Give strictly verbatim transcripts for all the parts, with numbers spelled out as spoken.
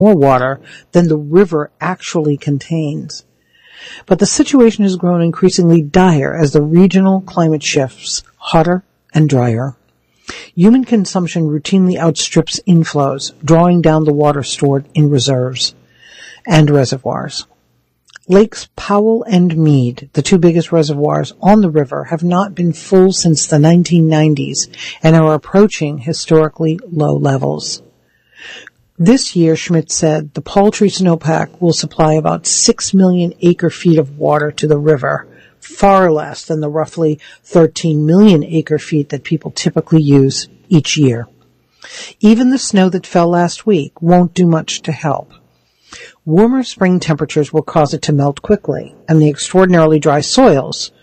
more water than the river actually contains. But the situation has grown increasingly dire as the regional climate shifts hotter and drier. Human consumption routinely outstrips inflows, drawing down the water stored in reserves and reservoirs. Lakes Powell and Mead, the two biggest reservoirs on the river, have not been full since the nineteen nineties and are approaching historically low levels. This year, Schmidt said, the paltry snowpack will supply about six million acre-feet of water to the river, far less than the roughly thirteen million acre-feet that people typically use each year. Even the snow that fell last week won't do much to help. Warmer spring temperatures will cause it to melt quickly, and the extraordinarily dry soils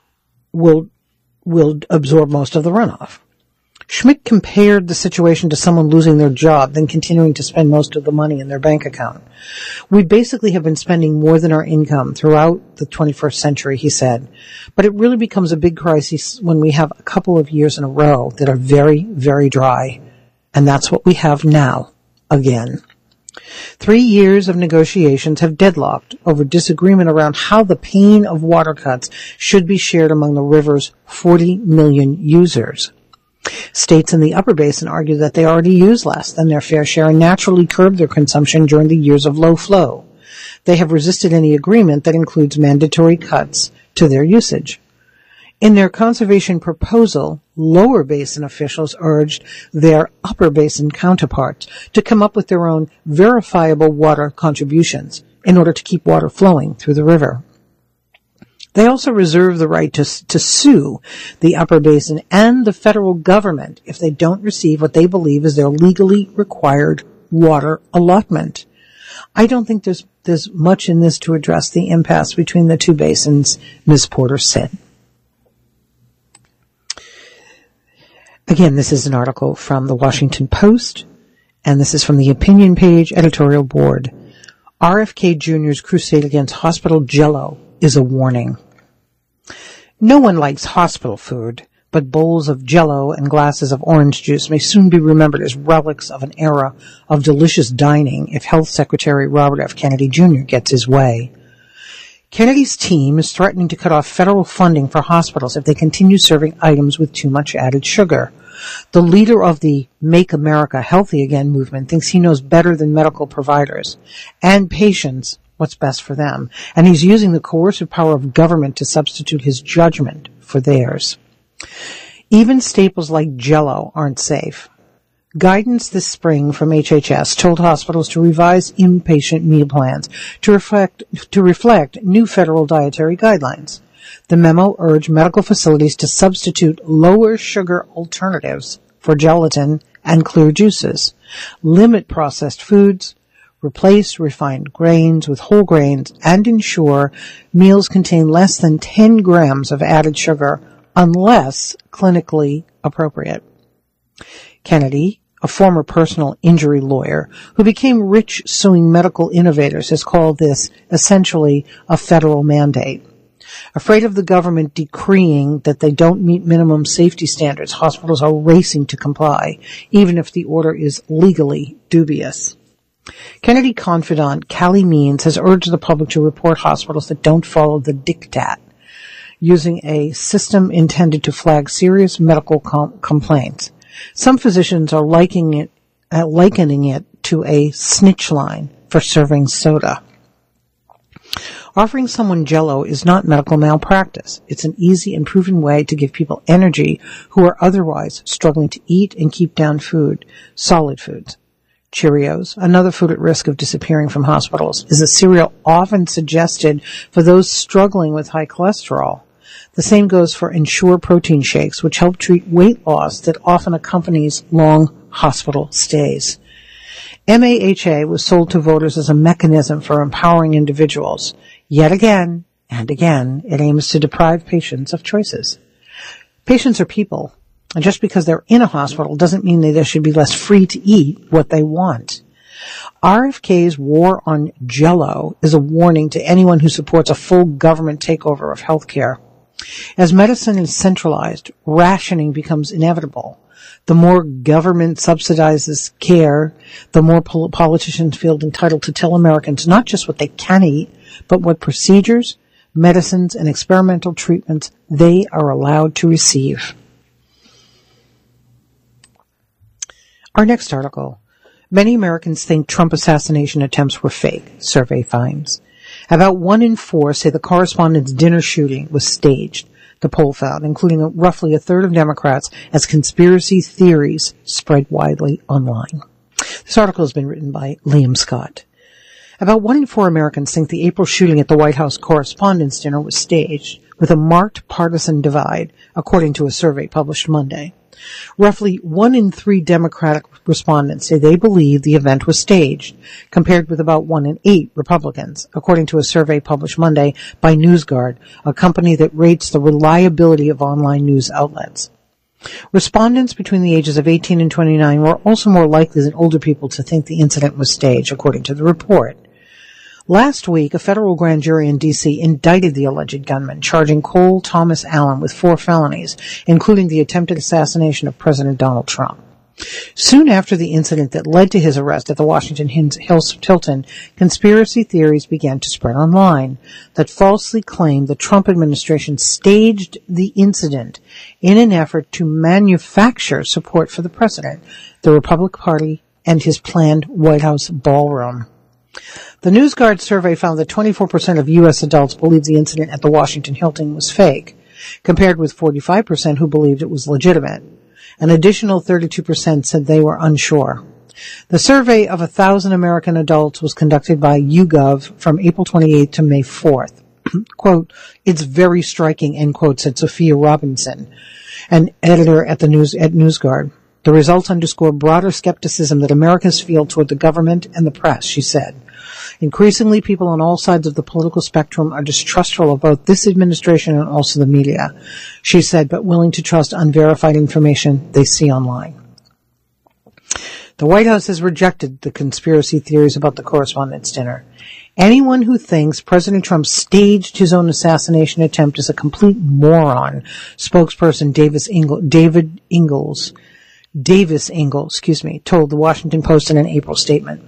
will will absorb most of the runoff. Schmidt compared the situation to someone losing their job, then continuing to spend most of the money in their bank account. We basically have been spending more than our income throughout the twenty-first century, he said, but it really becomes a big crisis when we have a couple of years in a row that are very, very dry, and that's what we have now, again. Three years of negotiations have deadlocked over disagreement around how the pain of water cuts should be shared among the river's forty million users. States in the upper basin argue that they already use less than their fair share and naturally curb their consumption during the years of low flow. They have resisted any agreement that includes mandatory cuts to their usage. In their conservation proposal, lower basin officials urged their upper basin counterparts to come up with their own verifiable water contributions in order to keep water flowing through the river. They also reserve the right to, to sue the upper basin and the federal government if they don't receive what they believe is their legally required water allotment. I don't think there's, there's much in this to address the impasse between the two basins, Miz Porter said. Again, this is an article from the Washington Post, and this is from the opinion page editorial board. R F K Junior's crusade against hospital jello is a warning. No one likes hospital food, but bowls of jello and glasses of orange juice may soon be remembered as relics of an era of delicious dining if Health Secretary Robert F. Kennedy Junior gets his way. Kennedy's team is threatening to cut off federal funding for hospitals if they continue serving items with too much added sugar. The leader of the Make America Healthy Again movement thinks he knows better than medical providers and patients what's best for them, and he's using the coercive power of government to substitute his judgment for theirs. Even staples like Jell-O aren't safe. Guidance this spring from H H S told hospitals to revise inpatient meal plans to reflect, to reflect new federal dietary guidelines. The memo urged medical facilities to substitute lower sugar alternatives for gelatin and clear juices, limit processed foods, replace refined grains with whole grains, and ensure meals contain less than ten grams of added sugar unless clinically appropriate. Kennedy, a former personal injury lawyer who became rich suing medical innovators, has called this essentially a federal mandate. Afraid of the government decreeing that they don't meet minimum safety standards, hospitals are racing to comply, even if the order is legally dubious. Kennedy confidant Callie Means has urged the public to report hospitals that don't follow the diktat, using a system intended to flag serious medical com- complaints. Some physicians are likening it, uh, likening it to a snitch line for serving soda. Offering someone Jell-O is not medical malpractice. It's an easy and proven way to give people energy who are otherwise struggling to eat and keep down food, solid foods. Cheerios, another food at risk of disappearing from hospitals, is a cereal often suggested for those struggling with high cholesterol. The same goes for Ensure protein shakes, which help treat weight loss that often accompanies long hospital stays. M A H A was sold to voters as a mechanism for empowering individuals. Yet again and again, it aims to deprive patients of choices. Patients are people, and just because they're in a hospital doesn't mean that they should be less free to eat what they want. R F K's war on Jell-O is a warning to anyone who supports a full government takeover of healthcare. As medicine is centralized, rationing becomes inevitable. The more government subsidizes care, the more pol- politicians feel entitled to tell Americans not just what they can eat, but what procedures, medicines, and experimental treatments they are allowed to receive. Our next article. Many Americans think Trump assassination attempts were fake, survey finds. About one in four say the correspondence dinner shooting was staged, the poll found, including a, roughly a third of Democrats, as conspiracy theories spread widely online. This article has been written by Liam Scott. About one in four Americans think the April shooting at the White House Correspondents' Dinner was staged, with a marked partisan divide, according to a survey published Monday. Roughly one in three Democratic respondents say they believe the event was staged, compared with about one in eight Republicans, according to a survey published Monday by NewsGuard, a company that rates the reliability of online news outlets. Respondents between the ages of eighteen and twenty-nine were also more likely than older people to think the incident was staged, according to the report. Last week, a federal grand jury in D C indicted the alleged gunman, charging Cole Thomas Allen with four felonies, including the attempted assassination of President Donald Trump. Soon after the incident that led to his arrest at the Washington Hilton, conspiracy theories began to spread online that falsely claimed the Trump administration staged the incident in an effort to manufacture support for the president, the Republican Party, and his planned White House ballroom. The NewsGuard survey found that twenty-four percent of U S adults believed the incident at the Washington Hilton was fake, compared with forty-five percent who believed it was legitimate. An additional thirty-two percent said they were unsure. The survey of one thousand American adults was conducted by YouGov from April twenty-eighth to May fourth. Quote, "It's very striking," end quote, said Sophia Robinson, an editor at the news at NewsGuard. "The results underscore broader skepticism that Americans feel toward the government and the press," she said. "Increasingly, people on all sides of the political spectrum are distrustful of both this administration and also the media," she said, but willing to trust unverified information they see online. The White House has rejected the conspiracy theories about the Correspondents' Dinner. Anyone who thinks President Trump staged his own assassination attempt is a complete moron, spokesperson Davis Ingle, David Ingalls, Davis Ingalls, excuse me, told the Washington Post in an April statement.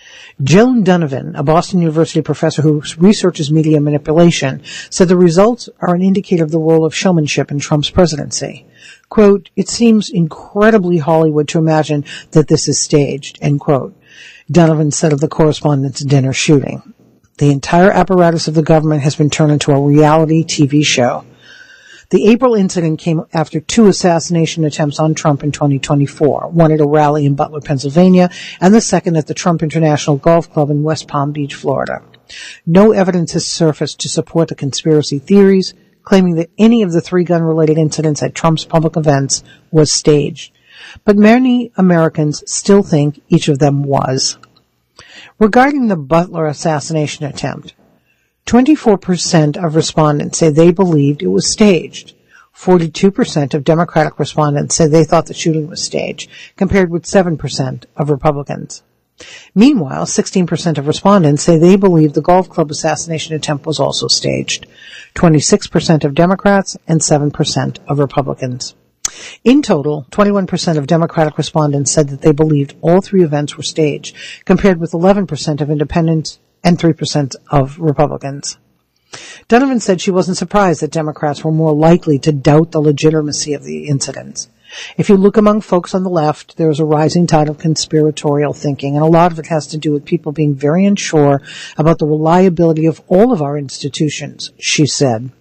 Joan Donovan, a Boston University professor who researches media manipulation, said the results are an indicator of the role of showmanship in Trump's presidency. Quote, "It seems incredibly Hollywood to imagine that this is staged," end quote. Donovan said of the Correspondents' Dinner shooting. "The entire apparatus of the government has been turned into a reality T V show." The April incident came after two assassination attempts on Trump in twenty twenty-four, one at a rally in Butler, Pennsylvania, and the second at the Trump International Golf Club in West Palm Beach, Florida. No evidence has surfaced to support the conspiracy theories, claiming that any of the three gun-related incidents at Trump's public events was staged. But many Americans still think each of them was. Regarding the Butler assassination attempt, twenty-four percent of respondents say they believed it was staged. forty-two percent of Democratic respondents said they thought the shooting was staged, compared with seven percent of Republicans. Meanwhile, sixteen percent of respondents say they believe the golf club assassination attempt was also staged. twenty-six percent of Democrats and seven percent of Republicans. In total, twenty-one percent of Democratic respondents said that they believed all three events were staged, compared with eleven percent of independents and three percent of Republicans. Donovan said she wasn't surprised that Democrats were more likely to doubt the legitimacy of the incidents. If you look among folks on the left, there is a rising tide of conspiratorial thinking, and a lot of it has to do with people being very unsure about the reliability of all of our institutions, she said.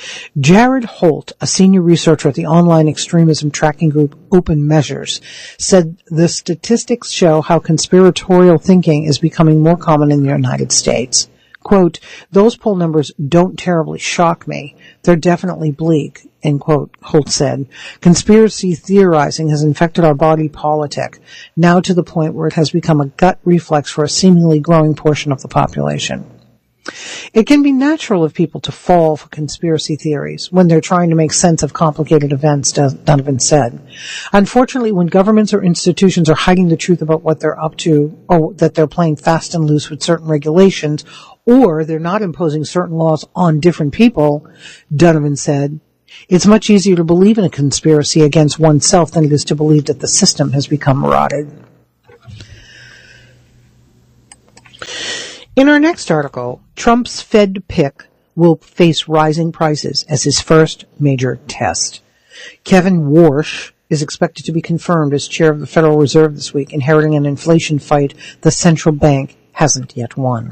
Jared Holt, a senior researcher at the online extremism tracking group Open Measures, said the statistics show how conspiratorial thinking is becoming more common in the United States. Quote, "Those poll numbers don't terribly shock me. They're definitely bleak," end quote, Holt said. "Conspiracy theorizing has infected our body politic, now to the point where it has become a gut reflex for a seemingly growing portion of the population." It can be natural of people to fall for conspiracy theories when they're trying to make sense of complicated events, Donovan said. Unfortunately, when governments or institutions are hiding the truth about what they're up to, or that they're playing fast and loose with certain regulations, or they're not imposing certain laws on different people, Donovan said, It's much easier to believe in a conspiracy against oneself than it is to believe that the system has become rotted. In our next article, Trump's Fed pick will face rising prices as his first major test. Kevin Warsh is expected to be confirmed as chair of the Federal Reserve this week, inheriting an inflation fight the central bank hasn't yet won.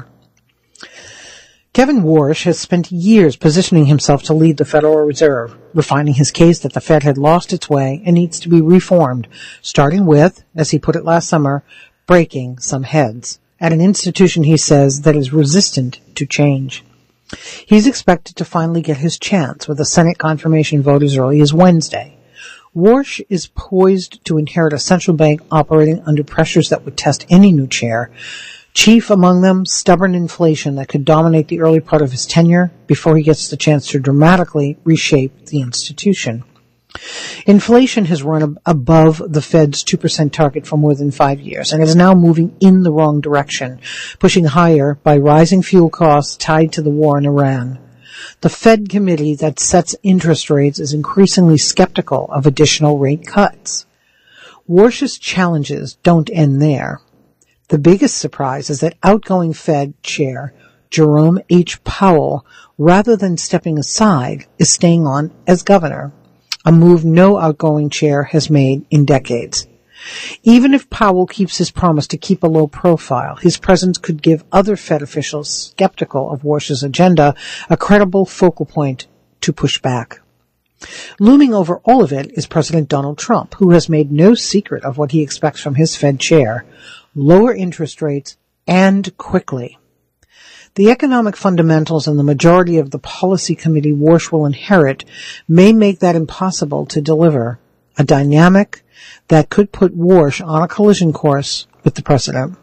Kevin Warsh has spent years positioning himself to lead the Federal Reserve, refining his case that the Fed had lost its way and needs to be reformed, starting with, as he put it last summer, breaking some heads at an institution, he says, that is resistant to change. He's expected to finally get his chance with a Senate confirmation vote as early as Wednesday. Warsh is poised to inherit a central bank operating under pressures that would test any new chair, chief among them stubborn inflation that could dominate the early part of his tenure before he gets the chance to dramatically reshape the institution. Inflation has run ab- above the Fed's two percent target for more than five years and is now moving in the wrong direction, pushing higher by rising fuel costs tied to the war in Iran. The Fed committee that sets interest rates is increasingly skeptical of additional rate cuts. Warsh's challenges don't end there. The biggest surprise is that outgoing Fed chair Jerome H. Powell, rather than stepping aside, is staying on as governor, a move no outgoing chair has made in decades. Even if Powell keeps his promise to keep a low profile, his presence could give other Fed officials skeptical of Warsh's agenda a credible focal point to push back. Looming over all of it is President Donald Trump, who has made no secret of what he expects from his Fed chair: lower interest rates, and quickly. The economic fundamentals and the majority of the policy committee Warsh will inherit may make that impossible to deliver, a dynamic that could put Warsh on a collision course with the president.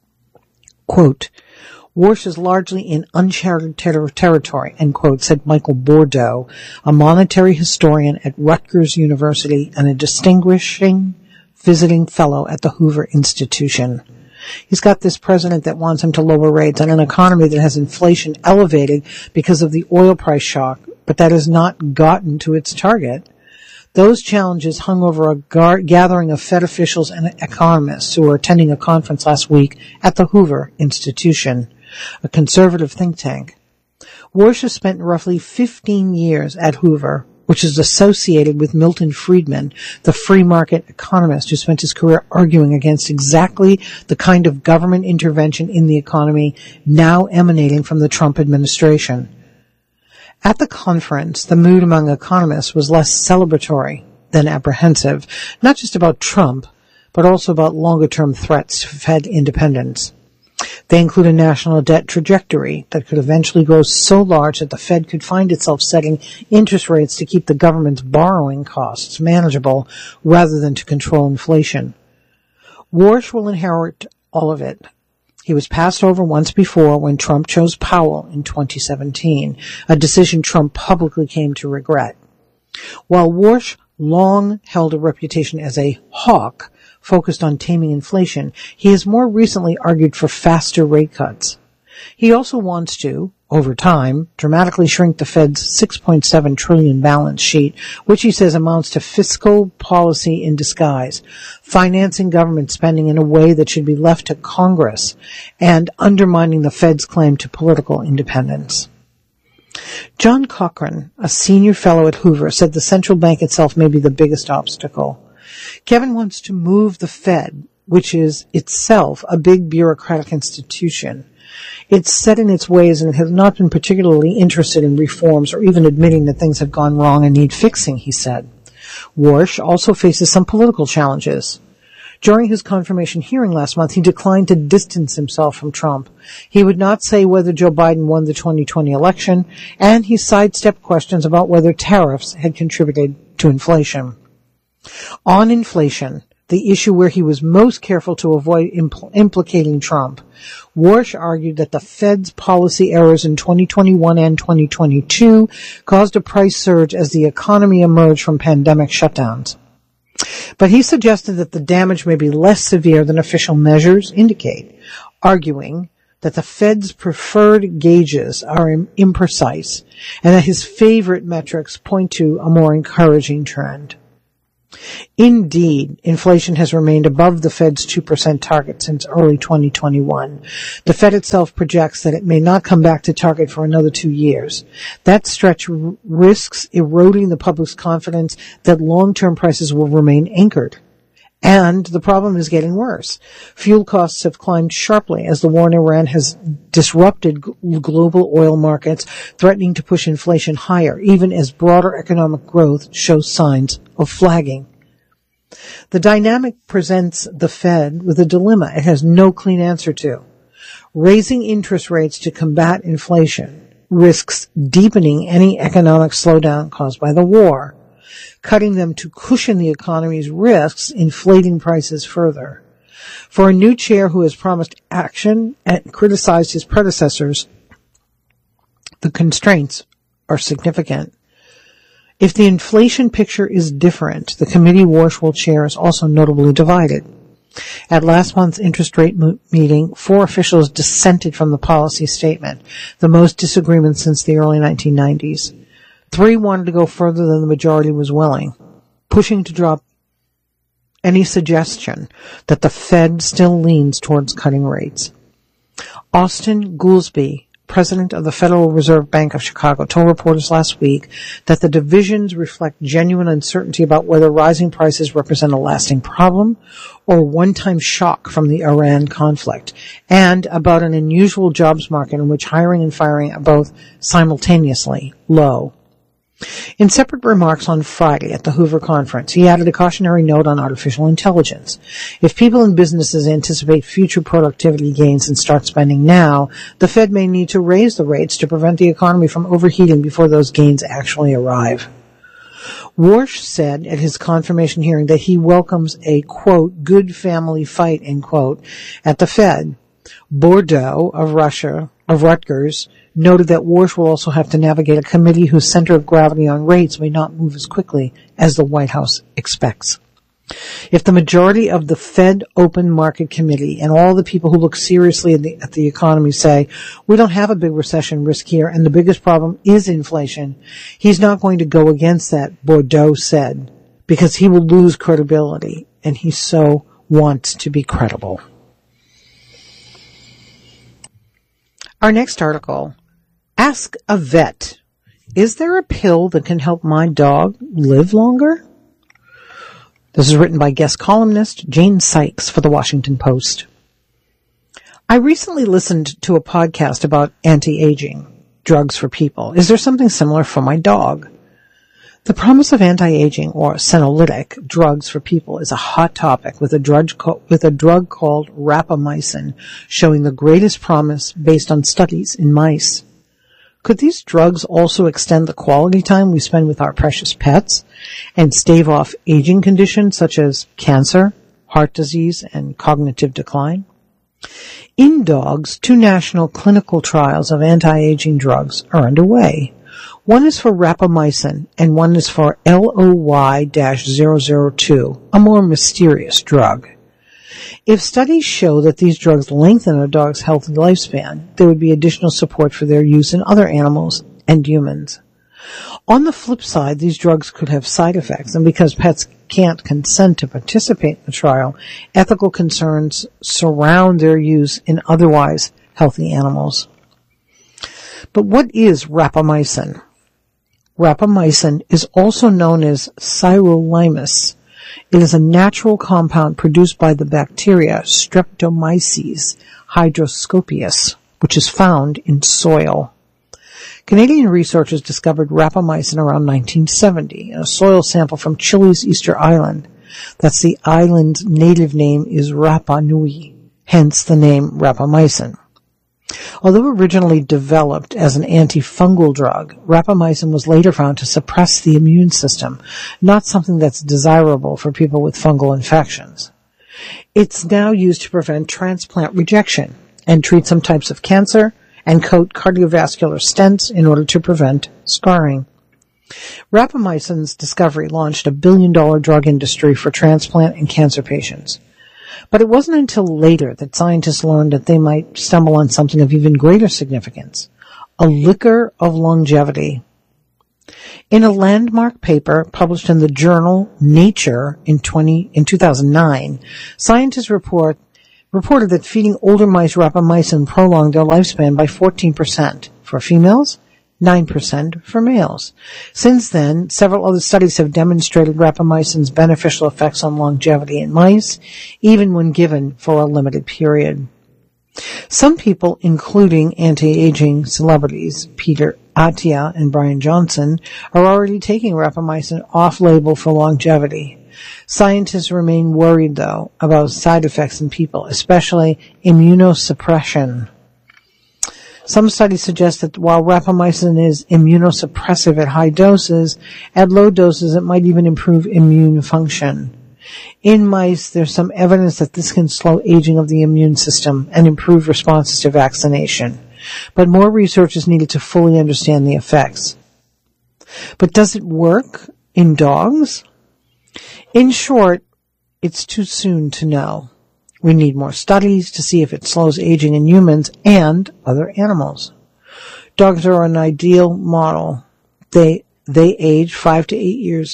Quote, Warsh is largely in uncharted ter- territory, end quote, said Michael Bordeaux, a monetary historian at Rutgers University and a distinguishing visiting fellow at the Hoover Institution. He's got this president that wants him to lower rates and an economy that has inflation elevated because of the oil price shock, but that has not gotten to its target. Those challenges hung over a gar- gathering of Fed officials and economists who were attending a conference last week at the Hoover Institution, a conservative think tank. Warsh has spent roughly fifteen years at Hoover, which is associated with Milton Friedman, the free market economist who spent his career arguing against exactly the kind of government intervention in the economy now emanating from the Trump administration. At the conference, the mood among economists was less celebratory than apprehensive, not just about Trump, but also about longer-term threats to Fed independence. They include a national debt trajectory that could eventually grow so large that the Fed could find itself setting interest rates to keep the government's borrowing costs manageable rather than to control inflation. Warsh will inherit all of it. He was passed over once before when Trump chose Powell in twenty seventeen, a decision Trump publicly came to regret. While Warsh long held a reputation as a hawk focused on taming inflation, he has more recently argued for faster rate cuts. He also wants to, over time, dramatically shrink the Fed's six point seven trillion dollars balance sheet, which he says amounts to fiscal policy in disguise, financing government spending in a way that should be left to Congress, and undermining the Fed's claim to political independence. John Cochran, a senior fellow at Hoover, said the central bank itself may be the biggest obstacle. Kevin wants to move the Fed, which is itself a big bureaucratic institution. It's set in its ways and has not been particularly interested in reforms or even admitting that things have gone wrong and need fixing, he said. Warsh also faces some political challenges. During his confirmation hearing last month, he declined to distance himself from Trump. He would not say whether Joe Biden won the twenty twenty election, and he sidestepped questions about whether tariffs had contributed to inflation. On inflation, the issue where he was most careful to avoid impl- implicating Trump, Warsh argued that the Fed's policy errors in twenty twenty-one and twenty twenty-two caused a price surge as the economy emerged from pandemic shutdowns. But he suggested that the damage may be less severe than official measures indicate, arguing that the Fed's preferred gauges are imprecise and that his favorite metrics point to a more encouraging trend. Indeed, inflation has remained above the Fed's two percent target since early twenty twenty-one. The Fed itself projects that it may not come back to target for another two years. That stretch r- risks eroding the public's confidence that long-term prices will remain anchored. And the problem is getting worse. Fuel costs have climbed sharply as the war in Iran has disrupted g- global oil markets, threatening to push inflation higher, even as broader economic growth shows signs of flagging. The dynamic presents the Fed with a dilemma it has no clean answer to. Raising interest rates to combat inflation risks deepening any economic slowdown caused by the war. Cutting them to cushion the economy's risks, inflating prices further. For a new chair who has promised action and criticized his predecessors, the constraints are significant. If the inflation picture is different, the committee Warsh will chair is also notably divided. At last month's interest rate mo- meeting, four officials dissented from the policy statement, the most disagreement since the early nineteen nineties. Three wanted to go further than the majority was willing, pushing to drop any suggestion that the Fed still leans towards cutting rates. Austin Goolsbee, president of the Federal Reserve Bank of Chicago, told reporters last week that the divisions reflect genuine uncertainty about whether rising prices represent a lasting problem or a one-time shock from the Iran conflict, and about an unusual jobs market in which hiring and firing are both simultaneously low. In separate remarks on Friday at the Hoover Conference, he added a cautionary note on artificial intelligence. If people and businesses anticipate future productivity gains and start spending now, the Fed may need to raise the rates to prevent the economy from overheating before those gains actually arrive. Warsh said at his confirmation hearing that he welcomes a, quote, good family fight, end quote, at the Fed. Bordeaux of Russia, of Rutgers, noted that Warsh will also have to navigate a committee whose center of gravity on rates may not move as quickly as the White House expects. If the majority of the Fed Open Market Committee and all the people who look seriously at the, at the economy say, we don't have a big recession risk here and the biggest problem is inflation, he's not going to go against that, Bordeaux said, because he will lose credibility, and he so wants to be credible. Our next article, Ask a Vet. Is there a pill that can help my dog live longer? This is written by guest columnist Jane Sykes for the Washington Post. I recently listened to a podcast about anti-aging drugs for people. Is there something similar for my dog? The promise of anti-aging or senolytic drugs for people is a hot topic with a drug, co- with a drug called rapamycin showing the greatest promise based on studies in mice. Could these drugs also extend the quality time we spend with our precious pets and stave off aging conditions such as cancer, heart disease, and cognitive decline? In dogs, two national clinical trials of anti-aging drugs are underway. One is for rapamycin, and one is for L O Y zero zero two, a more mysterious drug. If studies show that these drugs lengthen a dog's healthy lifespan, there would be additional support for their use in other animals and humans. On the flip side, these drugs could have side effects, and because pets can't consent to participate in the trial, ethical concerns surround their use in otherwise healthy animals. But what is rapamycin? Rapamycin is also known as sirolimus. It is a natural compound produced by the bacteria Streptomyces hydroscopius, which is found in soil. Canadian researchers discovered rapamycin around nineteen seventy in a soil sample from Chile's Easter Island. That's the island's native name is Rapa Nui, hence the name rapamycin. Although originally developed as an antifungal drug, rapamycin was later found to suppress the immune system, not something that's desirable for people with fungal infections. It's now used to prevent transplant rejection and treat some types of cancer and coat cardiovascular stents in order to prevent scarring. Rapamycin's discovery launched a billion-dollar drug industry for transplant and cancer patients. But it wasn't until later that scientists learned that they might stumble on something of even greater significance, a liquor of longevity. In a landmark paper published in the journal Nature in twenty in two thousand nine, scientists report reported that feeding older mice rapamycin prolonged their lifespan by fourteen percent for females, nine percent for males. Since then, several other studies have demonstrated rapamycin's beneficial effects on longevity in mice, even when given for a limited period. Some people, including anti-aging celebrities Peter Attia and Brian Johnson, are already taking rapamycin off-label for longevity. Scientists remain worried, though, about side effects in people, especially immunosuppression. Some studies suggest that while rapamycin is immunosuppressive at high doses, at low doses it might even improve immune function. In mice, there's some evidence that this can slow aging of the immune system and improve responses to vaccination. But more research is needed to fully understand the effects. But does it work in dogs? In short, it's too soon to know. We need more studies to see if it slows aging in humans and other animals. Dogs are an ideal model. They, they age five to eight years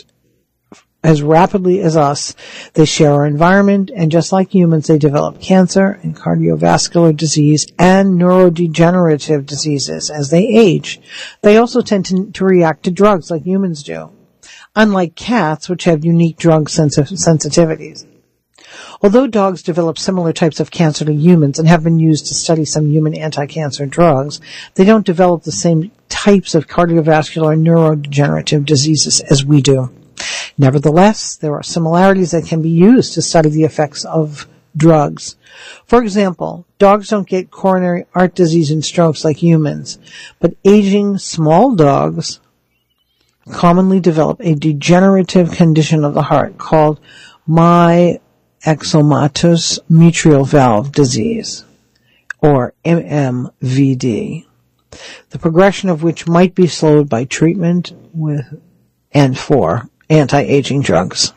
as rapidly as us. They share our environment, and just like humans, they develop cancer and cardiovascular disease and neurodegenerative diseases as they age. They also tend to, to react to drugs like humans do, unlike cats, which have unique drug sensi- sensitivities. Although dogs develop similar types of cancer to humans and have been used to study some human anti-cancer drugs, they don't develop the same types of cardiovascular and neurodegenerative diseases as we do. Nevertheless, there are similarities that can be used to study the effects of drugs. For example, dogs don't get coronary heart disease and strokes like humans, but aging small dogs commonly develop a degenerative condition of the heart called myxomatous mitral valve disease, or M M V D, the progression of which might be slowed by treatment with and for anti-aging drugs.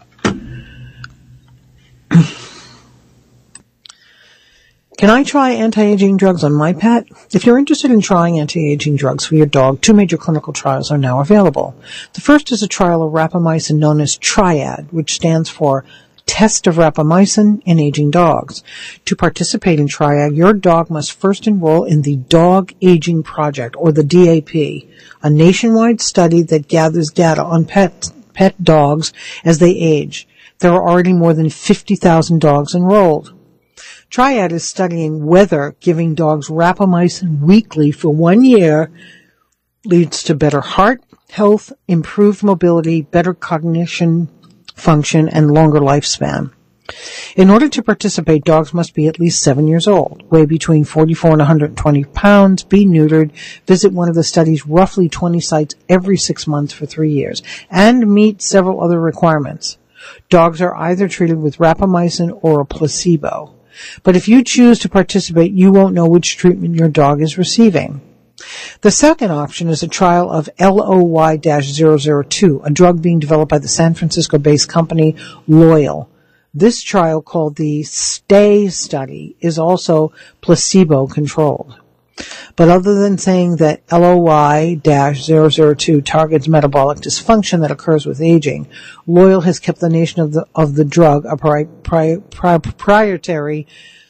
Can I try anti-aging drugs on my pet? If you're interested in trying anti-aging drugs for your dog, two major clinical trials are now available. The first is a trial of rapamycin known as TRIAD, which stands for Test of Rapamycin in Aging Dogs. To participate in TRIAD, your dog must first enroll in the Dog Aging Project, or the D A P, a nationwide study that gathers data on pet, pet dogs as they age. There are already more than fifty thousand dogs enrolled. TRIAD is studying whether giving dogs rapamycin weekly for one year leads to better heart health, improved mobility, better cognition, function, and longer lifespan. In order to participate, dogs must be at least seven years old, weigh between forty-four and one hundred twenty pounds, be neutered, visit one of the study's roughly twenty sites every six months for three years, and meet several other requirements. Dogs are either treated with rapamycin or a placebo. But if you choose to participate, you won't know which treatment your dog is receiving. The second option is a trial of L O Y zero zero two, a drug being developed by the San Francisco-based company Loyal. This trial, called the STAY study, is also placebo-controlled. But other than saying that L O Y zero zero two targets metabolic dysfunction that occurs with aging, Loyal has kept the nation of the of the drug a pri- pri- pri- proprietary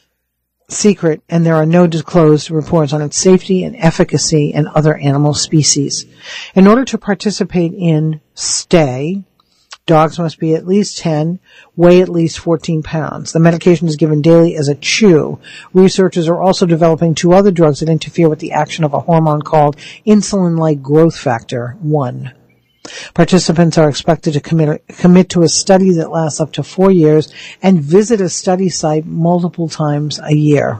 secret, and there are no disclosed reports on its safety and efficacy in other animal species. In order to participate in STAY, dogs must be at least ten, weigh at least fourteen pounds. The medication is given daily as a chew. Researchers are also developing two other drugs that interfere with the action of a hormone called insulin-like growth factor one. Participants are expected to commit, commit to a study that lasts up to four years and visit a study site multiple times a year.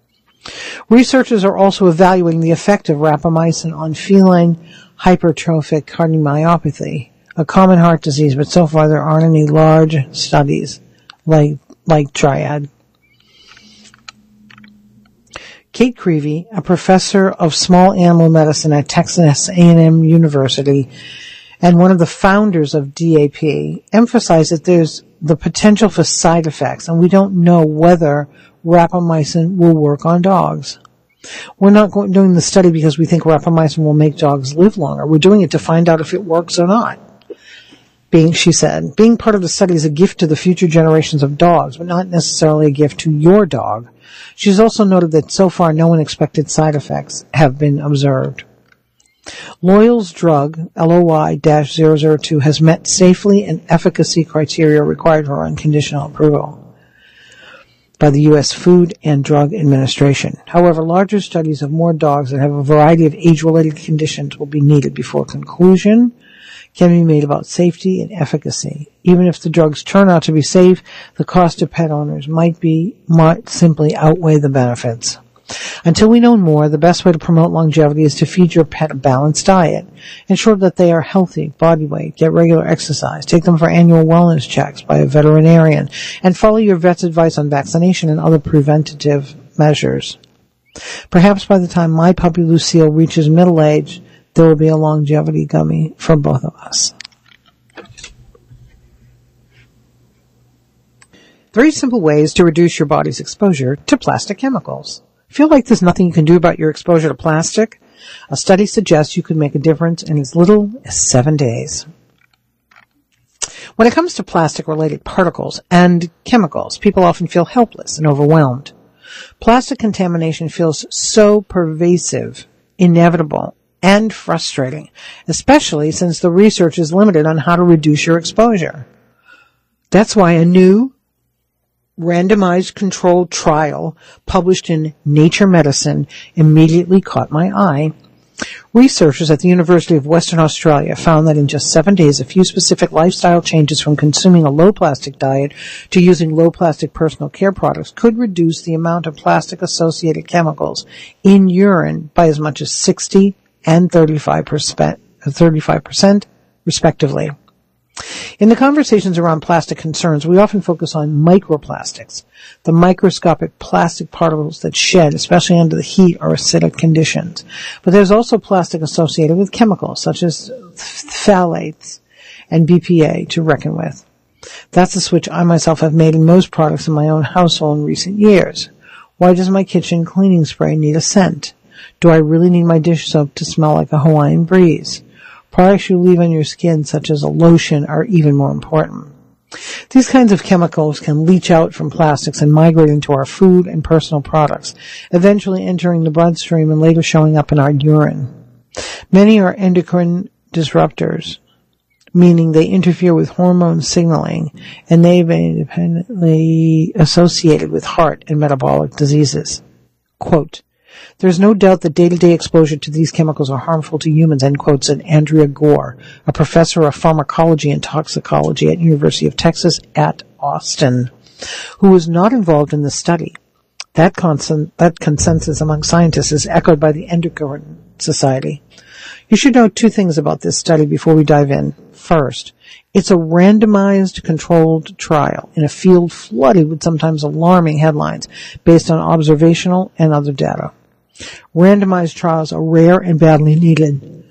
Researchers are also evaluating the effect of rapamycin on feline hypertrophic cardiomyopathy, a common heart disease, but so far there aren't any large studies like like TRIAD. Kate Creevy, a professor of small animal medicine at Texas A and M University and one of the founders of D A P, emphasized that there's the potential for side effects, and we don't know whether rapamycin will work on dogs. We're not going, doing the study because we think rapamycin will make dogs live longer. We're doing it to find out if it works or not. Being, she said, being part of the study is a gift to the future generations of dogs, but not necessarily a gift to your dog. She's also noted that so far no unexpected side effects have been observed. Loyal's drug, L O Y zero zero two, has met safely and efficacy criteria required for unconditional approval by the U S Food and Drug Administration. However, larger studies of more dogs that have a variety of age-related conditions will be needed before conclusion can be made about safety and efficacy. Even if the drugs turn out to be safe, the cost to pet owners might be might simply outweigh the benefits. Until we know more, the best way to promote longevity is to feed your pet a balanced diet. Ensure that they are healthy, body weight, get regular exercise, take them for annual wellness checks by a veterinarian, and follow your vet's advice on vaccination and other preventative measures. Perhaps by the time my puppy Lucille reaches middle age, there will be a longevity gummy for both of us. Three simple ways to reduce your body's exposure to plastic chemicals. Feel like there's nothing you can do about your exposure to plastic? A study suggests you could make a difference in as little as seven days. When it comes to plastic-related particles and chemicals, people often feel helpless and overwhelmed. Plastic contamination feels so pervasive, inevitable, and frustrating, especially since the research is limited on how to reduce your exposure. That's why a new randomized controlled trial published in Nature Medicine immediately caught my eye. Researchers at the University of Western Australia found that in just seven days, a few specific lifestyle changes from consuming a low-plastic diet to using low-plastic personal care products could reduce the amount of plastic-associated chemicals in urine by as much as sixty and thirty-five percent, thirty-five percent respectively. In the conversations around plastic concerns, we often focus on microplastics, the microscopic plastic particles that shed, especially under the heat or acidic conditions. But there's also plastic associated with chemicals, such as phthalates and B P A, to reckon with. That's the switch I myself have made in most products in my own household in recent years. Why does my kitchen cleaning spray need a scent? Do I really need my dish soap to smell like a Hawaiian breeze? Products you leave on your skin, such as a lotion, are even more important. These kinds of chemicals can leach out from plastics and migrate into our food and personal products, eventually entering the bloodstream and later showing up in our urine. Many are endocrine disruptors, meaning they interfere with hormone signaling, and they've been independently associated with heart and metabolic diseases. Quote, "There is no doubt that day-to-day exposure to these chemicals are harmful to humans," end quote, said Andrea Gore, a professor of pharmacology and toxicology at University of Texas at Austin, who was not involved in the study. That, consent, that consensus among scientists is echoed by the Endocrine Society. You should know two things about this study before we dive in. First, it's a randomized controlled trial in a field flooded with sometimes alarming headlines based on observational and other data. Randomized trials are rare and badly needed.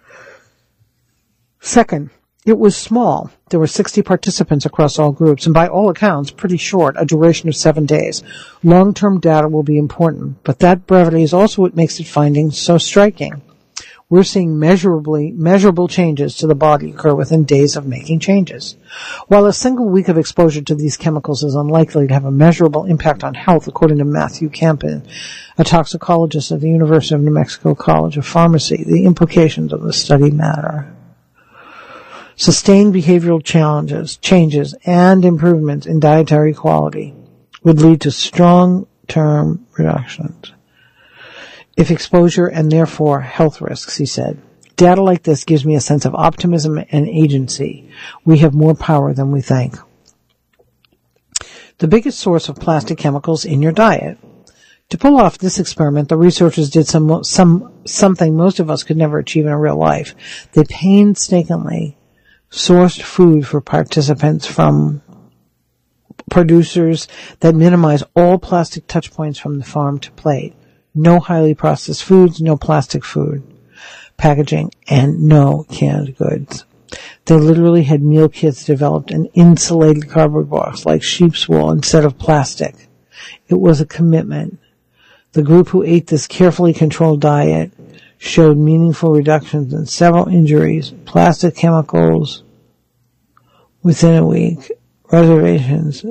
Second, it was small. There were sixty participants across all groups, and by all accounts, pretty short, a duration of seven days. Long-term data will be important, but that brevity is also what makes its findings so striking. We're seeing measurably, measurable changes to the body occur within days of making changes. While a single week of exposure to these chemicals is unlikely to have a measurable impact on health, according to Matthew Campion, a toxicologist at the University of New Mexico College of Pharmacy, the implications of the study matter. Sustained behavioral challenges, changes, and improvements in dietary quality would lead to strong-term reductions if exposure and therefore health risks, he said. Data like this gives me a sense of optimism and agency. We have more power than we think. The biggest source of plastic chemicals in your diet. To pull off this experiment, the researchers did some, some, something most of us could never achieve in a real life. They painstakingly sourced food for participants from producers that minimize all plastic touch points from the farm to plate. No highly processed foods, no plastic food packaging, and no canned goods. They literally had meal kits developed in insulated cardboard box like sheep's wool instead of plastic. It was a commitment. The group who ate this carefully controlled diet showed meaningful reductions in several injuries, plastic chemicals within a week, reservations.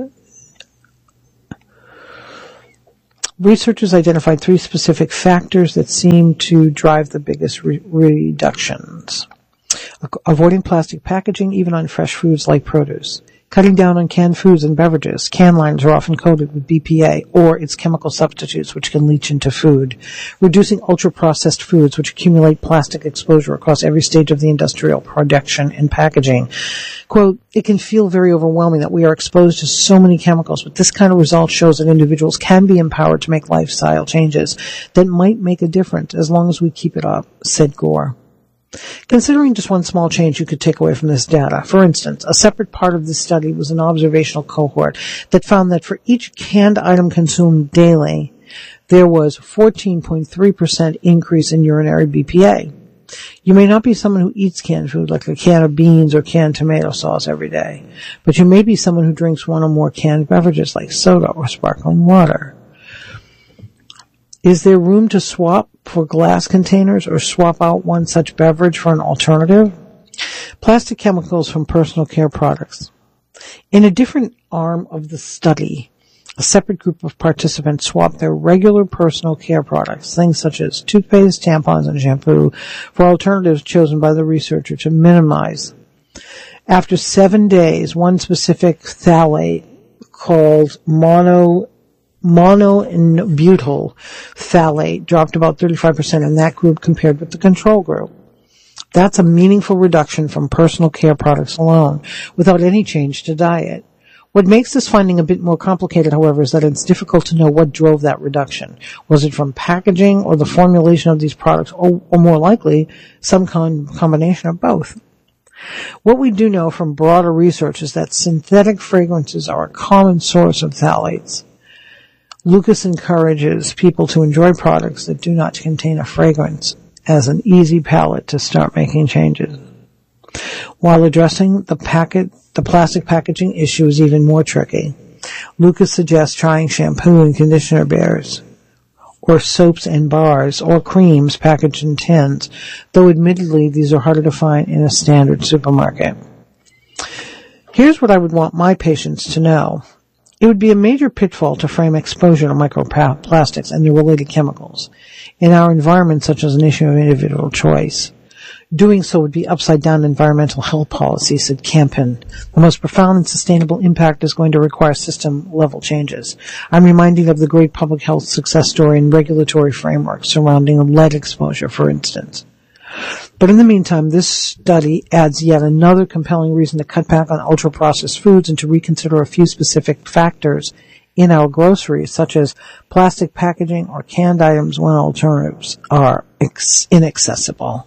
Researchers identified three specific factors that seemed to drive the biggest re- reductions. Avoiding plastic packaging, even on fresh foods like produce. Cutting down on canned foods and beverages. Can liners are often coated with B P A or its chemical substitutes, which can leach into food. Reducing ultra-processed foods, which accumulate plastic exposure across every stage of the industrial production and packaging. Quote, it can feel very overwhelming that we are exposed to so many chemicals, but this kind of result shows that individuals can be empowered to make lifestyle changes that might make a difference as long as we keep it up, said Gore. Considering just one small change you could take away from this data, for instance, a separate part of this study was an observational cohort that found that for each canned item consumed daily, there was fourteen point three percent increase in urinary B P A. You may not be someone who eats canned food like a can of beans or canned tomato sauce every day, but you may be someone who drinks one or more canned beverages like soda or sparkling water. Is there room to swap for glass containers or swap out one such beverage for an alternative? Plastic chemicals from personal care products. In a different arm of the study, a separate group of participants swapped their regular personal care products, things such as toothpaste, tampons, and shampoo, for alternatives chosen by the researcher to minimize. After seven days, one specific phthalate called mono monobutyl phthalate dropped about thirty-five percent in that group compared with the control group. That's a meaningful reduction from personal care products alone, without any change to diet. What makes this finding a bit more complicated, however, is that it's difficult to know what drove that reduction. Was it from packaging or the formulation of these products, or, or more likely, some con- combination of both? What we do know from broader research is that synthetic fragrances are a common source of phthalates. Lucas encourages people to enjoy products that do not contain a fragrance as an easy palette to start making changes. While addressing the packet, the plastic packaging issue is even more tricky. Lucas suggests trying shampoo and conditioner bears, or soaps and bars, or creams packaged in tins, though admittedly these are harder to find in a standard supermarket. Here's what I would want my patients to know. It would be a major pitfall to frame exposure to microplastics and their related chemicals in our environment such as an issue of individual choice. Doing so would be upside-down environmental health policy, said Campen. The most profound and sustainable impact is going to require system-level changes. I'm reminding of the great public health success story and regulatory framework surrounding lead exposure, for instance. But in the meantime, this study adds yet another compelling reason to cut back on ultra-processed foods and to reconsider a few specific factors in our groceries, such as plastic packaging or canned items when alternatives are ex- inaccessible.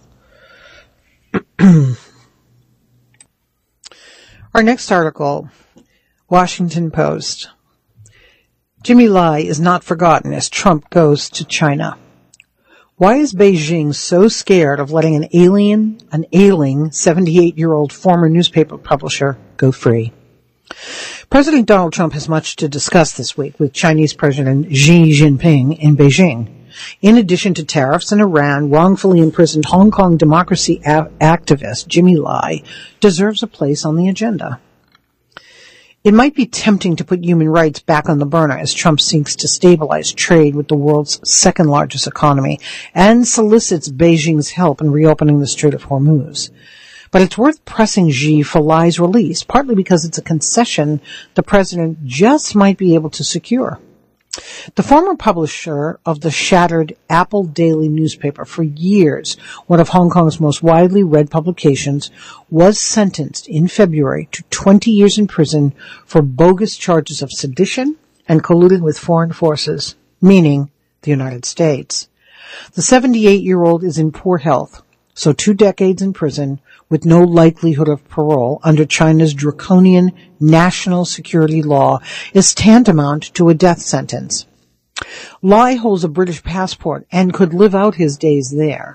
Our next article, Washington Post. Jimmy Lai is not forgotten as Trump goes to China. Why is Beijing so scared of letting an alien, an ailing seventy-eight-year-old former newspaper publisher go free? President Donald Trump has much to discuss this week with Chinese President Xi Jinping in Beijing. In addition to tariffs and Iran, wrongfully imprisoned Hong Kong democracy a- activist Jimmy Lai deserves a place on the agenda. It might be tempting to put human rights back on the burner as Trump seeks to stabilize trade with the world's second largest economy and solicits Beijing's help in reopening the Strait of Hormuz. But it's worth pressing Xi for Lai's release, partly because it's a concession the president just might be able to secure. The former publisher of the shattered Apple Daily newspaper, for years one of Hong Kong's most widely read publications, was sentenced in February to twenty years in prison for bogus charges of sedition and colluding with foreign forces, meaning the United States. The seventy-eight-year-old is in poor health, so two decades in prison with no likelihood of parole under China's draconian national security law is tantamount to a death sentence. Lai holds a British passport and could live out his days there.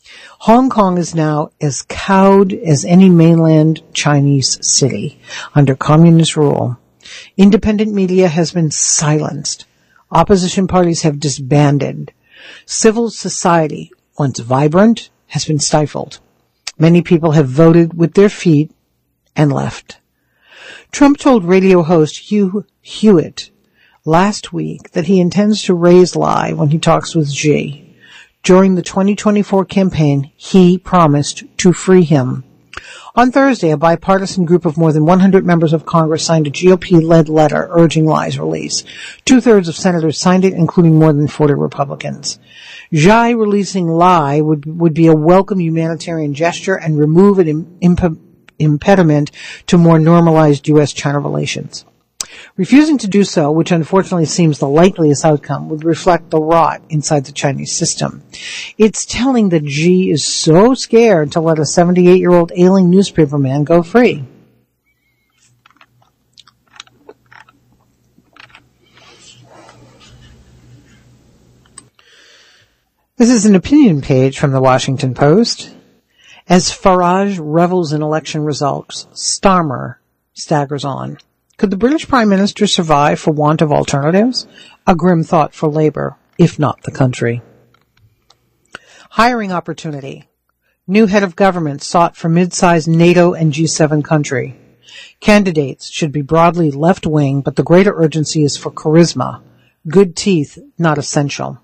Hong Kong is now as cowed as any mainland Chinese city under communist rule. Independent media has been silenced. Opposition parties have disbanded. Civil society, once vibrant, has been stifled. Many people have voted with their feet and left. Trump told radio host Hugh Hewitt last week that he intends to raise Lai when he talks with Xi. During the twenty twenty-four campaign, he promised to free him. On Thursday, a bipartisan group of more than one hundred members of Congress signed a G O P-led letter urging Lai's release. Two-thirds of senators signed it, including more than forty Republicans. Xi releasing Lai would, would be a welcome humanitarian gesture and remove an imp- impediment to more normalized U S China relations. Refusing to do so, which unfortunately seems the likeliest outcome, would reflect the rot inside the Chinese system. It's telling that Xi is so scared to let a seventy-eight-year-old ailing newspaperman go free. This is an opinion page from the Washington Post. As Farage revels in election results, Starmer staggers on. Could the British Prime Minister survive for want of alternatives? A grim thought for Labour, if not the country. Hiring opportunity. New head of government sought for mid-sized NATO and G seven country. Candidates should be broadly left-wing, but the greater urgency is for charisma. Good teeth, not essential.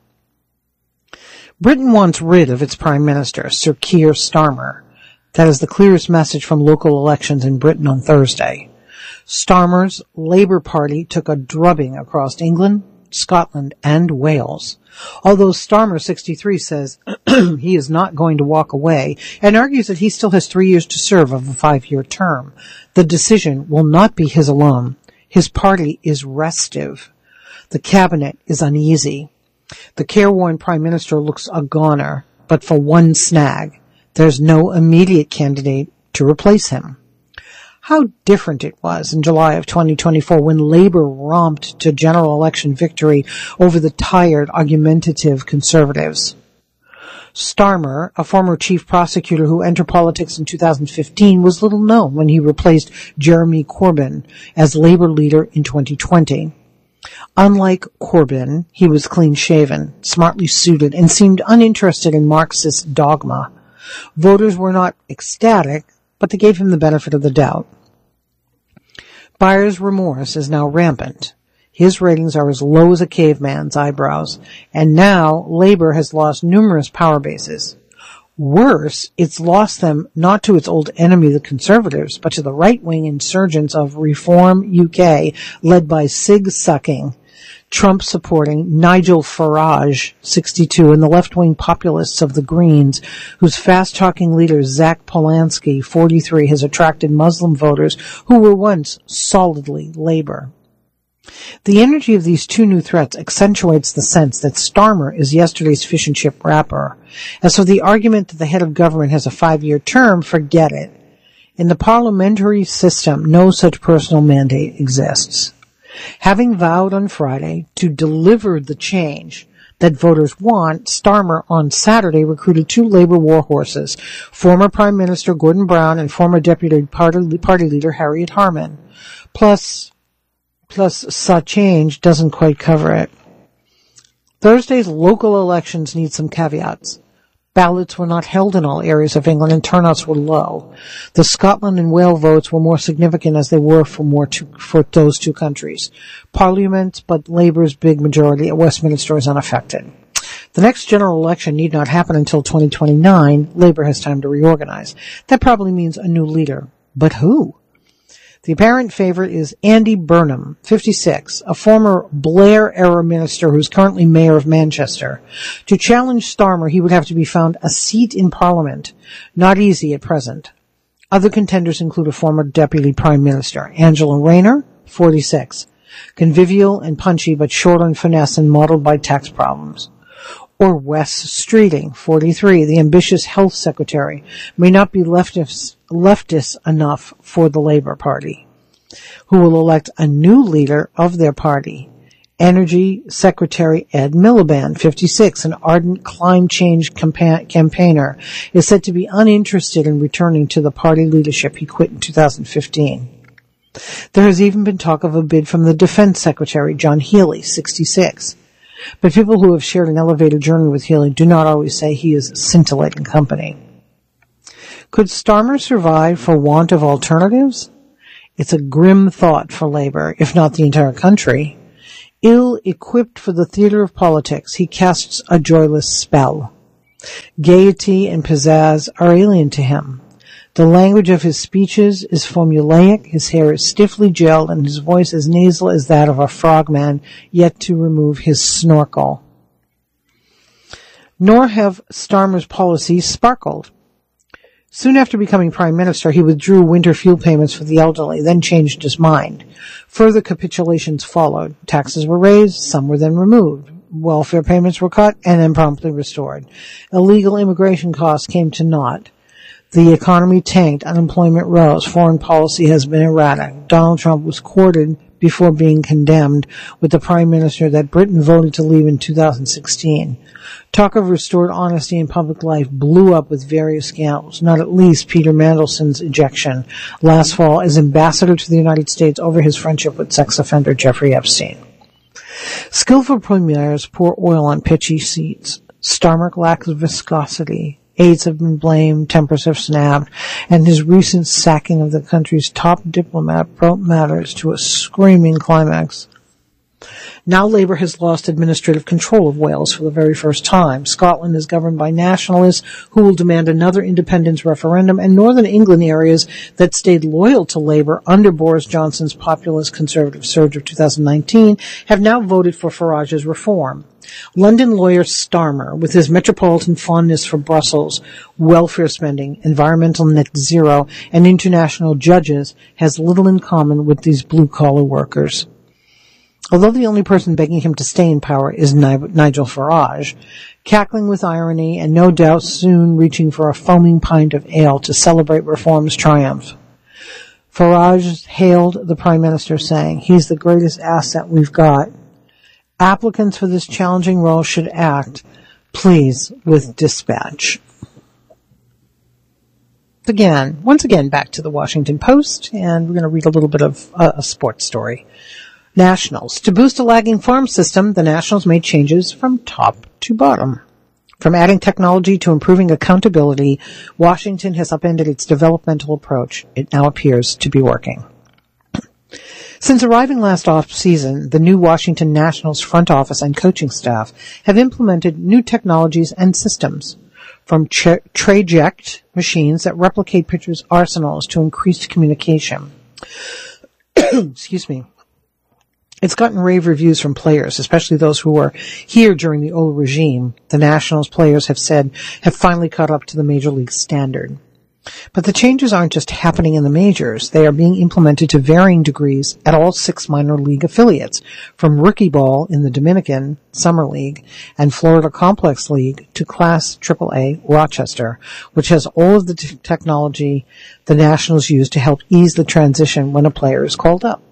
Britain wants rid of its Prime Minister, Sir Keir Starmer. That is the clearest message from local elections in Britain on Thursday. Starmer's Labour Party took a drubbing across England, Scotland, and Wales. Although Starmer, sixty-three, says he is not going to walk away and argues that he still has three years to serve of a five-year term, the decision will not be his alone. His party is restive. The cabinet is uneasy. The careworn Prime Minister looks a goner, but for one snag, there's no immediate candidate to replace him. How different it was in July of twenty twenty-four when Labour romped to general election victory over the tired, argumentative Conservatives. Starmer, a former chief prosecutor who entered politics in two thousand fifteen, was little known when he replaced Jeremy Corbyn as Labour leader in twenty twenty. Unlike Corbyn, he was clean-shaven, smartly suited, and seemed uninterested in Marxist dogma. Voters were not ecstatic, but they gave him the benefit of the doubt. Buyer's remorse is now rampant. His ratings are as low as a caveman's eyebrows, and now Labour has lost numerous power bases. Worse, it's lost them not to its old enemy, the Conservatives, but to the right-wing insurgents of Reform U K, led by Sig-sucking, Trump-supporting Nigel Farage, sixty-two, and the left-wing populists of the Greens, whose fast-talking leader Zach Polanski, forty-three, has attracted Muslim voters who were once solidly Labour. The energy of these two new threats accentuates the sense that Starmer is yesterday's fish and chip wrapper. As for the argument that the head of government has a five-year term, forget it. In the parliamentary system, no such personal mandate exists. Having vowed on Friday to deliver the change that voters want, Starmer on Saturday recruited two Labour warhorses, former Prime Minister Gordon Brown and former Deputy Party, party Leader Harriet Harman. Plus, plus, such change doesn't quite cover it. Thursday's local elections need some caveats. Ballots were not held in all areas of England and turnouts were low. The Scotland and Wales votes were more significant as they were for more two, for those two countries. Parliament, but Labour's big majority at Westminster is unaffected. The next general election need not happen until twenty twenty-nine. Labour has time to reorganize. That probably means a new leader. But who? The apparent favorite is Andy Burnham, fifty-six, a former Blair-era minister who's currently mayor of Manchester. To challenge Starmer, he would have to be found a seat in Parliament. Not easy at present. Other contenders include a former deputy prime minister, Angela Rayner, forty-six, convivial and punchy but short on finesse and modeled by tax problems. Or Wes Streeting, forty-three, the ambitious health secretary, may not be leftist, leftist enough for the Labour Party, who will elect a new leader of their party, Energy Secretary Ed Miliband, fifty-six, an ardent climate change campa- campaigner, is said to be uninterested in returning to the party leadership he quit in two thousand fifteen. There has even been talk of a bid from the Defense Secretary, John Healey, sixty-six. But people who have shared an elevated journey with Healey do not always say he is scintillating company. Could Starmer survive for want of alternatives? It's a grim thought for Labour, if not the entire country. Ill-equipped for the theatre of politics, he casts a joyless spell. Gaiety and pizzazz are alien to him. The language of his speeches is formulaic, his hair is stiffly gelled, and his voice as nasal as that of a frogman yet to remove his snorkel. Nor have Starmer's policies sparkled. Soon after becoming Prime Minister, he withdrew winter fuel payments for the elderly, then changed his mind. Further capitulations followed. Taxes were raised, some were then removed. Welfare payments were cut and then promptly restored. Illegal immigration costs came to naught. The economy tanked, unemployment rose, foreign policy has been erratic. Donald Trump was courted before being condemned with the Prime Minister that Britain voted to leave in two thousand sixteen. Talk of restored honesty in public life blew up with various scandals, not at least Peter Mandelson's ejection last fall as ambassador to the United States over his friendship with sex offender Jeffrey Epstein. Skillful premiers pour oil on pitchy seeds. Starmer lacks viscosity. Aides have been blamed, tempers have snapped, and his recent sacking of the country's top diplomat brought matters to a screaming climax. Now Labour has lost administrative control of Wales for the very first time. Scotland is governed by nationalists who will demand another independence referendum, and Northern England areas that stayed loyal to Labour under Boris Johnson's populist conservative surge of two thousand nineteen have now voted for Farage's reform. London lawyer Starmer, with his metropolitan fondness for Brussels, welfare spending, environmental net zero, and international judges, has little in common with these blue-collar workers. Although the only person begging him to stay in power is Nigel Farage, cackling with irony and no doubt soon reaching for a foaming pint of ale to celebrate reform's triumph. Farage hailed the Prime Minister, saying, "He's the greatest asset we've got. Applicants for this challenging role should act, please, with dispatch." Again, once again, back to the Washington Post, and we're going to read a little bit of a, a sports story. Nationals. To boost a lagging farm system, the Nationals made changes from top to bottom. From adding technology to improving accountability, Washington has upended its developmental approach. It now appears to be working. Since arriving last off-season, the new Washington Nationals front office and coaching staff have implemented new technologies and systems, from tra- Traject machines that replicate pitchers' arsenals to increased communication. Excuse me. It's gotten rave reviews from players, especially those who were here during the old regime. The Nationals players have said have finally caught up to the Major League standard. But the changes aren't just happening in the majors. They are being implemented to varying degrees at all six minor league affiliates, from rookie ball in the Dominican Summer League and Florida Complex League to Class triple A Rochester, which has all of the t- technology the Nationals use to help ease the transition when a player is called up.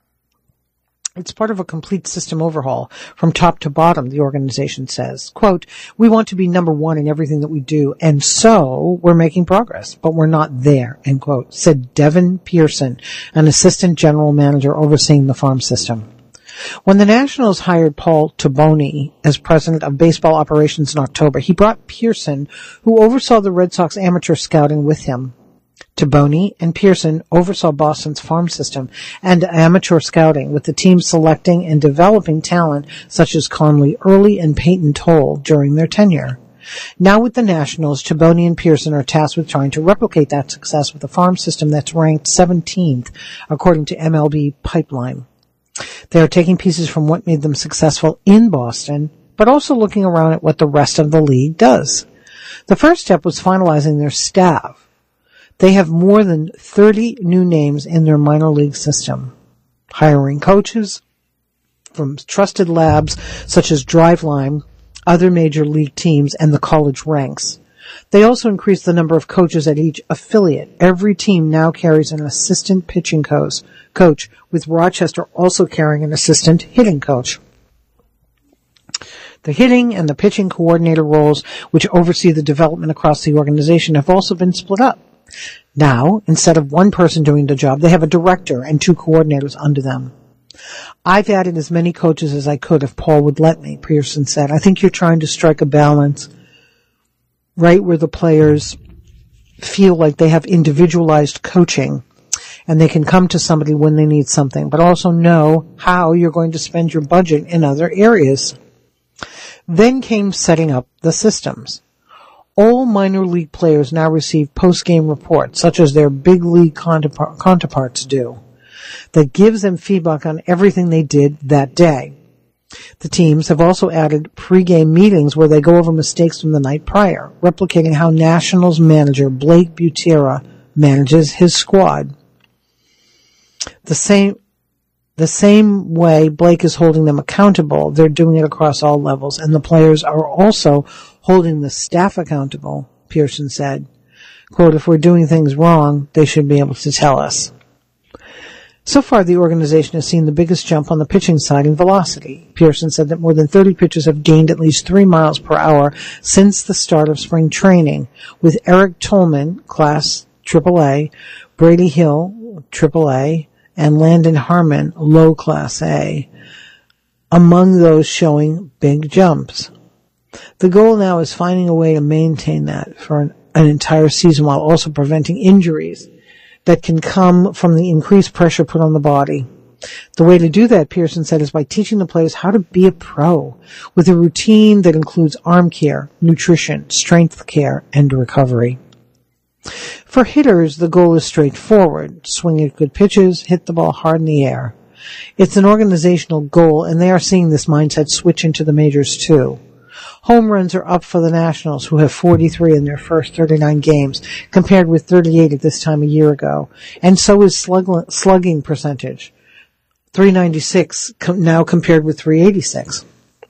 It's part of a complete system overhaul from top to bottom, the organization says. Quote, "We want to be number one in everything that we do, and so we're making progress, but we're not there," end quote, said Devin Pearson, an assistant general manager overseeing the farm system. When the Nationals hired Paul Taboni as president of baseball operations in October, he brought Pearson, who oversaw the Red Sox amateur scouting, with him. Taboni and Pearson oversaw Boston's farm system and amateur scouting, with the team selecting and developing talent such as Conley Early and Peyton Toll during their tenure. Now with the Nationals, Taboni and Pearson are tasked with trying to replicate that success with a farm system that's ranked seventeenth, according to M L B Pipeline. They are taking pieces from what made them successful in Boston, but also looking around at what the rest of the league does. The first step was finalizing their staff. They have more than thirty new names in their minor league system, hiring coaches from trusted labs such as Driveline, other major league teams, and the college ranks. They also increased the number of coaches at each affiliate. Every team now carries an assistant pitching coach, coach, with Rochester also carrying an assistant hitting coach. The hitting and the pitching coordinator roles, which oversee the development across the organization, have also been split up. Now, instead of one person doing the job, they have a director and two coordinators under them. I've added as many coaches as I could if Paul would let me, Pearson said. I think you're trying to strike a balance right where the players feel like they have individualized coaching and they can come to somebody when they need something, but also know how you're going to spend your budget in other areas. Then came setting up the systems. All minor league players now receive post-game reports, such as their big league counterparts do, that gives them feedback on everything they did that day. The teams have also added pre-game meetings where they go over mistakes from the night prior, replicating how Nationals manager Blake Butera manages his squad. The same, the same way Blake is holding them accountable, they're doing it across all levels, and the players are also holding the staff accountable, Pearson said. Quote, if we're doing things wrong, they should be able to tell us. So far, the organization has seen the biggest jump on the pitching side in velocity. Pearson said that more than thirty pitchers have gained at least three miles per hour since the start of spring training, with Eric Tolman, class triple A, Brady Hill, triple A, and Landon Harmon, low class A, among those showing big jumps. The goal now is finding a way to maintain that for an, an entire season while also preventing injuries that can come from the increased pressure put on the body. The way to do that, Pearson said, is by teaching the players how to be a pro with a routine that includes arm care, nutrition, strength care, and recovery. For hitters, the goal is straightforward. Swing at good pitches, hit the ball hard in the air. It's an organizational goal, and they are seeing this mindset switch into the majors too. Home runs are up for the Nationals, who have forty-three in their first thirty-nine games, compared with thirty-eight at this time a year ago. And so is slug- slugging percentage, three ninety-six com- now compared with three eighty-six.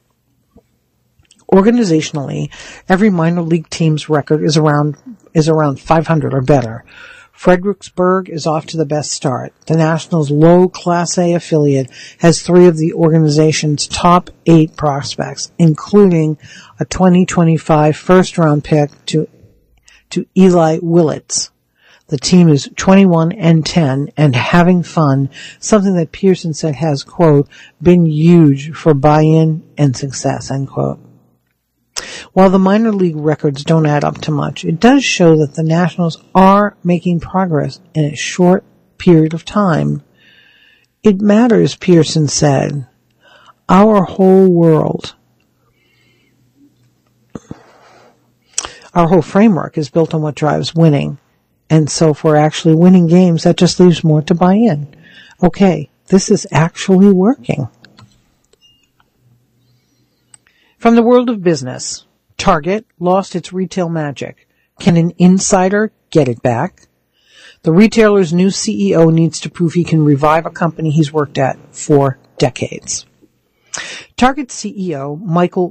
Organizationally, every minor league team's record is around is around five hundred or better. Fredericksburg is off to the best start. The Nationals' low Class A affiliate has three of the organization's top eight prospects, including a twenty twenty-five first-round pick to to Eli Willits. The team is twenty-one and ten and having fun, something that Pearson said has, quote, been huge for buy-in and success, end quote. While the minor league records don't add up to much, it does show that the Nationals are making progress in a short period of time. It matters, Pearson said. Our whole world, our whole framework is built on what drives winning. And so if we're actually winning games, that just leaves more to buy in. Okay, this is actually working. From the world of business, Target lost its retail magic. Can an insider get it back? The retailer's new C E O needs to prove he can revive a company he's worked at for decades. Target C E O Michael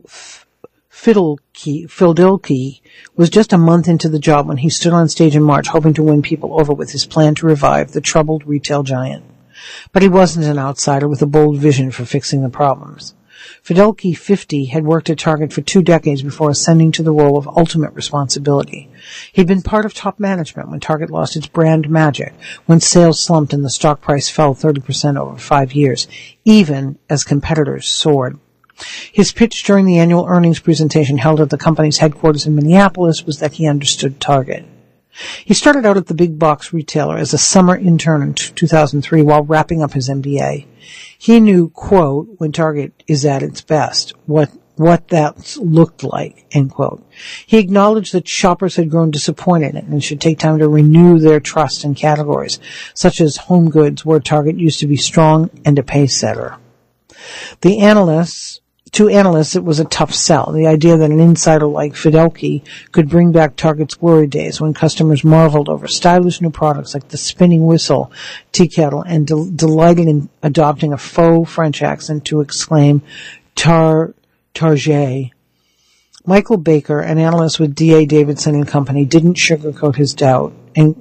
Fiddelke was just a month into the job when he stood on stage in March hoping to win people over with his plan to revive the troubled retail giant. But he wasn't an outsider with a bold vision for fixing the problems. Fiddelke, fifty, had worked at Target for two decades before ascending to the role of ultimate responsibility. He'd been part of top management when Target lost its brand magic, when sales slumped and the stock price fell thirty percent over five years, even as competitors soared. His pitch during the annual earnings presentation held at the company's headquarters in Minneapolis was that he understood Target. He started out at the big box retailer as a summer intern in two thousand three while wrapping up his M B A. He knew, quote, when Target is at its best, what what that looked like, end quote. He acknowledged that shoppers had grown disappointed and should take time to renew their trust in categories, such as home goods, where Target used to be strong and a pace setter. The analysts To analysts, it was a tough sell. The idea that an insider like Fiddelke could bring back Target's glory days when customers marveled over stylish new products like the spinning whistle, tea kettle, and del- delighted in adopting a faux French accent to exclaim, Tar, Target. Michael Baker, an analyst with D A Davidson and Company, didn't sugarcoat his doubt and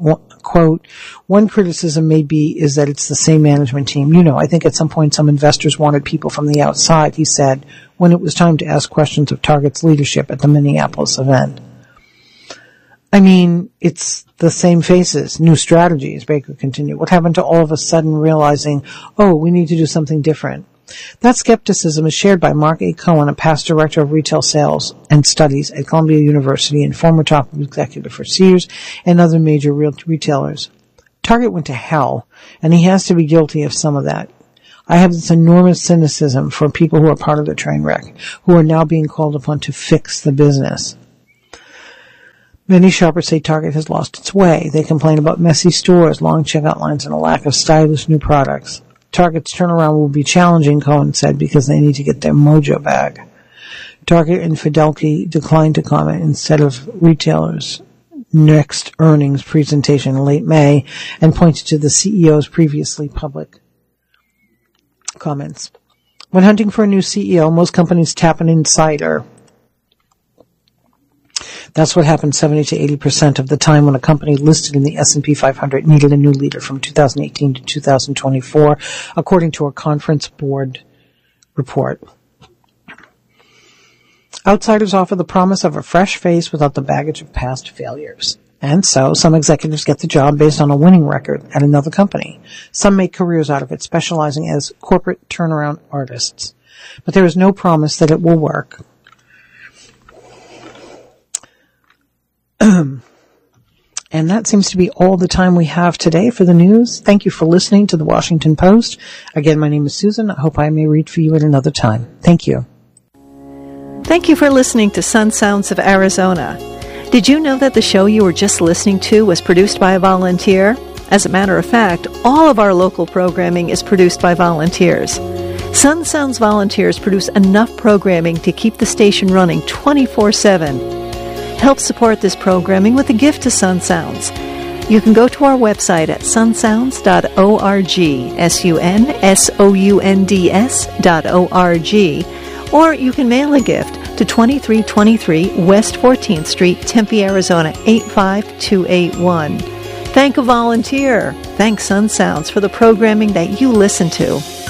quote, one criticism may be is that it's the same management team. You know, I think at some point some investors wanted people from the outside, he said, when it was time to ask questions of Target's leadership at the Minneapolis event. I mean, it's the same faces, new strategies, Baker continued. What happened to all of a sudden realizing, oh, we need to do something different? That skepticism is shared by Mark A. Cohen, a past director of retail sales and studies at Columbia University and former top executive for Sears and other major retailers. Target went to hell, and he has to be guilty of some of that. I have this enormous cynicism for people who are part of the train wreck, who are now being called upon to fix the business. Many shoppers say Target has lost its way. They complain about messy stores, long checkout lines, and a lack of stylish new products. Target's turnaround will be challenging, Cohen said, because they need to get their mojo back. Target and Fidelity declined to comment instead of retailers' next earnings presentation in late May and pointed to the C E O's previously public comments. When hunting for a new C E O, most companies tap an insider. That's what happened seventy to eighty percent of the time when a company listed in the S and P five hundred needed a new leader from two thousand eighteen to two thousand twenty-four, according to a conference board report. Outsiders offer the promise of a fresh face without the baggage of past failures. And so, some executives get the job based on a winning record at another company. Some make careers out of it, specializing as corporate turnaround artists. But there is no promise that it will work. And that seems to be all the time we have today for the news. Thank you for listening to the Washington Post. Again, my name is Susan. I hope I may read for you at another time. Thank you. Thank you for listening to Sun Sounds of Arizona. Did you know that the show you were just listening to was produced by a volunteer? As a matter of fact, all of our local programming is produced by volunteers. Sun Sounds volunteers produce enough programming to keep the station running twenty-four seven. Help support this programming with a gift to Sun Sounds. You can go to our website at sun sounds dot org, S U N S O U N D S dot O R G, or you can mail a gift to twenty-three twenty-three West fourteenth Street, Tempe, Arizona, eight five two eight one. Thank a volunteer. Thank Sun Sounds for the programming that you listen to.